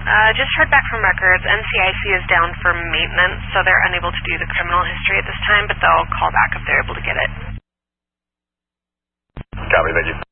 Just heard back from records. NCIC is down for maintenance, so they're unable to do the criminal history at this time, but they'll call back if they're able to get it. Copy, thank you.